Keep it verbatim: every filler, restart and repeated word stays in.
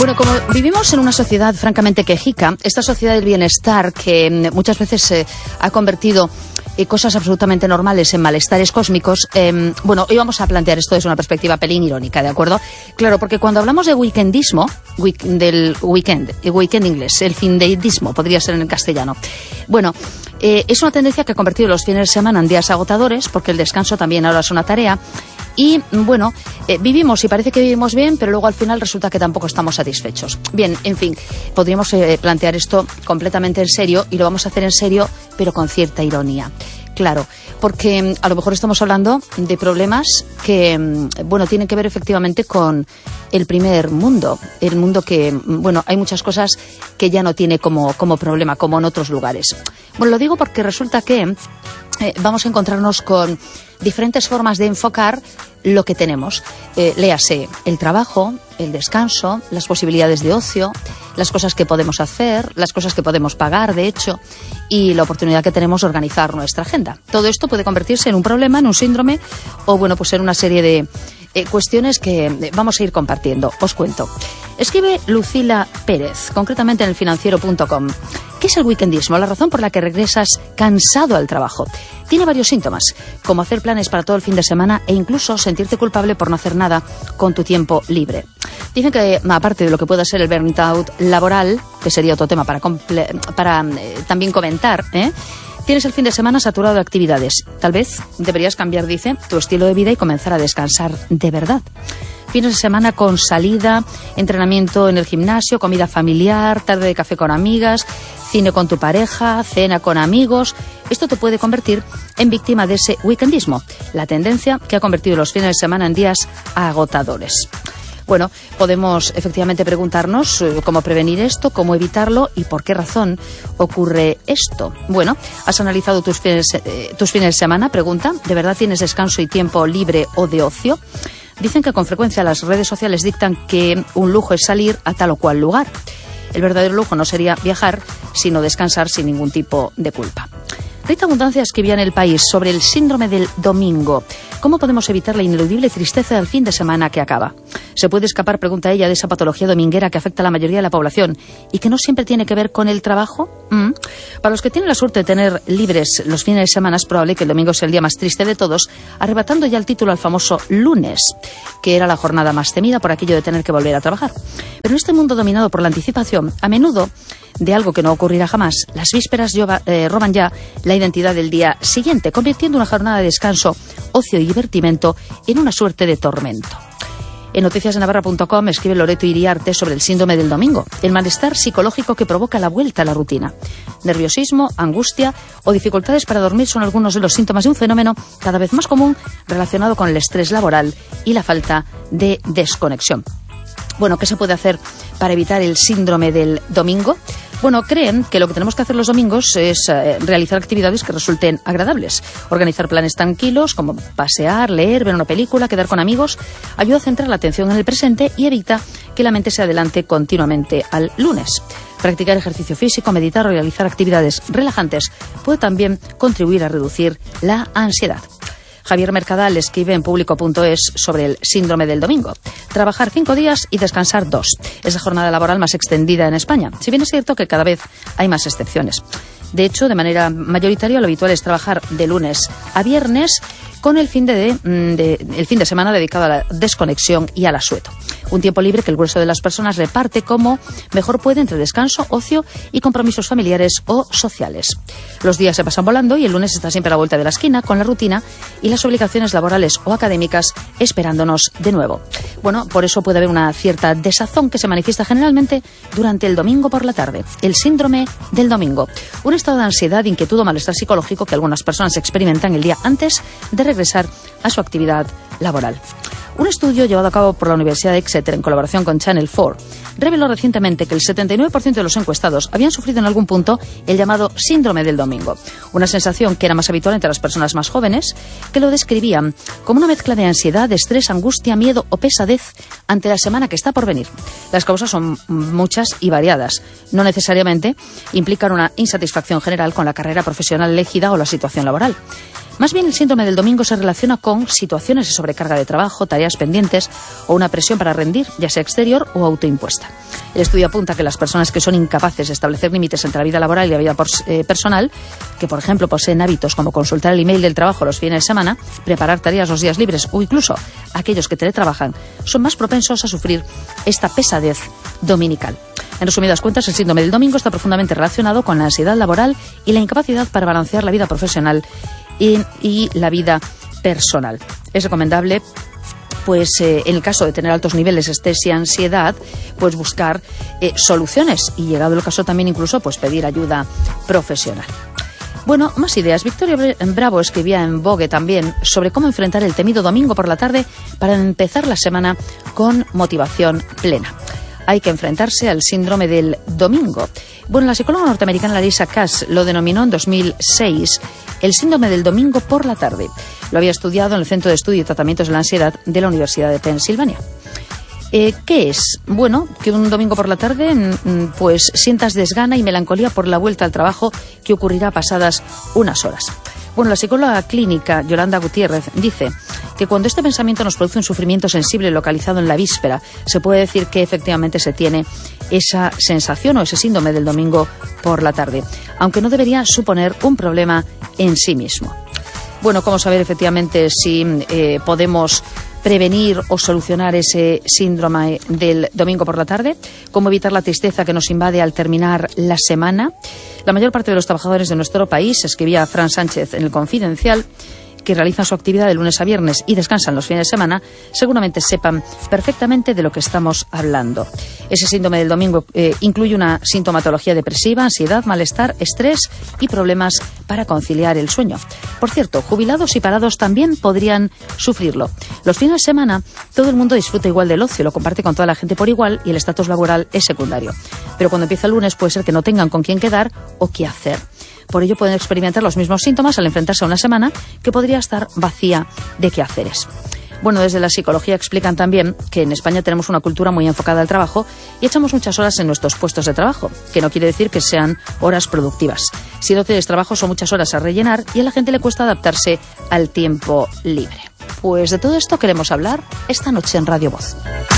Bueno, como vivimos en una sociedad francamente quejica, esta sociedad del bienestar que muchas veces se eh, ha convertido eh, cosas absolutamente normales en malestares cósmicos, eh, bueno, hoy vamos a plantear esto desde una perspectiva pelín irónica, ¿de acuerdo? Claro, porque cuando hablamos de weekendismo, week, del weekend, el weekend inglés, el findeidismo, podría ser en el castellano, bueno, eh, es una tendencia que ha convertido los fines de semana en días agotadores, porque el descanso también ahora es una tarea. Y, bueno, eh, vivimos y parece que vivimos bien, pero luego al final resulta que tampoco estamos satisfechos. Bien, en fin, podríamos eh, plantear esto completamente en serio y lo vamos a hacer en serio, pero con cierta ironía. Claro, porque a lo mejor estamos hablando de problemas que, bueno, tienen que ver efectivamente con el primer mundo. El mundo que, bueno, hay muchas cosas que ya no tiene como, como problema, como en otros lugares. Bueno, lo digo porque resulta que eh, vamos a encontrarnos con diferentes formas de enfocar lo que tenemos. Eh, léase el trabajo, el descanso, las posibilidades de ocio, las cosas que podemos hacer, las cosas que podemos pagar, de hecho, y la oportunidad que tenemos de organizar nuestra agenda. Todo esto puede convertirse en un problema, en un síndrome, o bueno, pues en una serie de eh, cuestiones que eh, vamos a ir compartiendo. Os cuento. Escribe Lucila Pérez, concretamente en el financiero punto com. ¿Qué es el weekendismo? La razón por la que regresas cansado al trabajo. Tiene varios síntomas, como hacer planes para todo el fin de semana e incluso sentirte culpable por no hacer nada con tu tiempo libre. Dicen que, aparte de lo que pueda ser el burnout laboral, que sería otro tema para, para eh, también comentar, ¿eh? Tienes el fin de semana saturado de actividades. Tal vez deberías cambiar, dice, tu estilo de vida y comenzar a descansar de verdad. Fines de semana con salida, entrenamiento en el gimnasio, comida familiar, tarde de café con amigas, cine con tu pareja, cena con amigos. Esto te puede convertir en víctima de ese weekendismo, la tendencia que ha convertido los fines de semana en días agotadores. Bueno, podemos efectivamente preguntarnos cómo prevenir esto, cómo evitarlo y por qué razón ocurre esto. Bueno, ¿has analizado tus fines, eh, tus fines de semana? Pregunta, ¿de verdad tienes descanso y tiempo libre o de ocio? Dicen que con frecuencia las redes sociales dictan que un lujo es salir a tal o cual lugar. El verdadero lujo no sería viajar, sino descansar sin ningún tipo de culpa. Rita Abundancia escribía en El País sobre el síndrome del domingo. ¿Cómo podemos evitar la ineludible tristeza del fin de semana que acaba? ¿Se puede escapar, pregunta ella, de esa patología dominguera que afecta a la mayoría de la población y que no siempre tiene que ver con el trabajo? ¿Mm? Para los que tienen la suerte de tener libres los fines de semana, es probable que el domingo sea el día más triste de todos, arrebatando ya el título al famoso lunes, que era la jornada más temida por aquello de tener que volver a trabajar. Pero en este mundo dominado por la anticipación, a menudo de algo que no ocurrirá jamás, las vísperas lleva, eh, roban ya la identidad del día siguiente, convirtiendo una jornada de descanso, ocio y divertimento en una suerte de tormento. En noticias de navarra punto com escribe Loreto Iriarte sobre el síndrome del domingo, el malestar psicológico que provoca la vuelta a la rutina. Nerviosismo, angustia o dificultades para dormir son algunos de los síntomas de un fenómeno cada vez más común relacionado con el estrés laboral y la falta de desconexión. Bueno, ¿qué se puede hacer para evitar el síndrome del domingo? Bueno, creen que lo que tenemos que hacer los domingos es eh, realizar actividades que resulten agradables. Organizar planes tranquilos como pasear, leer, ver una película, quedar con amigos. Ayuda a centrar la atención en el presente y evita que la mente se adelante continuamente al lunes. Practicar ejercicio físico, meditar o realizar actividades relajantes puede también contribuir a reducir la ansiedad. Javier Mercadal escribe en público punto es sobre el síndrome del domingo. Trabajar cinco días y descansar dos. Es la jornada laboral más extendida en España, si bien es cierto que cada vez hay más excepciones. De hecho, de manera mayoritaria, lo habitual es trabajar de lunes a viernes con el fin de, de, de, el fin de semana dedicado a la desconexión y al asueto. Un tiempo libre que el grueso de las personas reparte como mejor puede entre descanso, ocio y compromisos familiares o sociales. Los días se pasan volando y el lunes está siempre a la vuelta de la esquina con la rutina y las obligaciones laborales o académicas esperándonos de nuevo. Bueno, por eso puede haber una cierta desazón que se manifiesta generalmente durante el domingo por la tarde. El síndrome del domingo. Un estado de ansiedad, inquietud o malestar psicológico que algunas personas experimentan el día antes de regresar a su actividad laboral. Un estudio llevado a cabo por la Universidad de Exeter en colaboración con Channel cuatro reveló recientemente que el setenta y nueve por ciento de los encuestados habían sufrido en algún punto el llamado síndrome del domingo, una sensación que era más habitual entre las personas más jóvenes, que lo describían como una mezcla de ansiedad, estrés, angustia, miedo o pesadez ante la semana que está por venir. Las causas son muchas y variadas. No necesariamente implican una insatisfacción general con la carrera profesional elegida o la situación laboral. Más bien, el síndrome del domingo pues se relaciona con situaciones de sobrecarga de trabajo, tareas pendientes o una presión para rendir, ya sea exterior o autoimpuesta. El estudio apunta que las personas que son incapaces de establecer límites entre la vida laboral y la vida por, eh, personal, que por ejemplo poseen hábitos como consultar el email del trabajo los fines de semana, preparar tareas los días libres o incluso aquellos que teletrabajan, son más propensos a sufrir esta pesadez dominical. En resumidas cuentas, el síndrome del domingo está profundamente relacionado con la ansiedad laboral y la incapacidad para balancear la vida profesional y, y la vida personal. Es recomendable, pues eh, en el caso de tener altos niveles de estrés y ansiedad, pues buscar eh, soluciones y, llegado el caso, también incluso pues pedir ayuda profesional. Bueno, más ideas. Victoria Bravo escribía en Vogue también sobre cómo enfrentar el temido domingo por la tarde para empezar la semana con motivación plena. Hay que enfrentarse al síndrome del domingo. Bueno, la psicóloga norteamericana Larissa Cass lo denominó en dos mil seis el síndrome del domingo por la tarde. Lo había estudiado en el Centro de Estudio y Tratamientos de la Ansiedad de la Universidad de Pensilvania. Eh, ¿Qué es? Bueno, que un domingo por la tarde pues sientas desgana y melancolía por la vuelta al trabajo que ocurrirá pasadas unas horas. Bueno, la psicóloga clínica Yolanda Gutiérrez dice que cuando este pensamiento nos produce un sufrimiento sensible localizado en la víspera, se puede decir que efectivamente se tiene esa sensación o ese síndrome del domingo por la tarde, aunque no debería suponer un problema en sí mismo. Bueno, ¿cómo saber efectivamente si eh, podemos prevenir o solucionar ese síndrome del domingo por la tarde? ¿Cómo evitar la tristeza que nos invade al terminar la semana? La mayor parte de los trabajadores de nuestro país, escribía Fran Sánchez en El Confidencial, que realizan su actividad de lunes a viernes y descansan los fines de semana, seguramente sepan perfectamente de lo que estamos hablando. Ese síndrome del domingo eh, incluye una sintomatología depresiva, ansiedad, malestar, estrés y problemas para conciliar el sueño. Por cierto, jubilados y parados también podrían sufrirlo. Los fines de semana todo el mundo disfruta igual del ocio, lo comparte con toda la gente por igual y el estatus laboral es secundario. Pero cuando empieza el lunes puede ser que no tengan con quién quedar o qué hacer. Por ello pueden experimentar los mismos síntomas al enfrentarse a una semana que podría estar vacía de quehaceres. Bueno, desde la psicología explican también que en España tenemos una cultura muy enfocada al trabajo y echamos muchas horas en nuestros puestos de trabajo, que no quiere decir que sean horas productivas. Si no tienes trabajo son muchas horas a rellenar y a la gente le cuesta adaptarse al tiempo libre. Pues de todo esto queremos hablar esta noche en Radio Voz.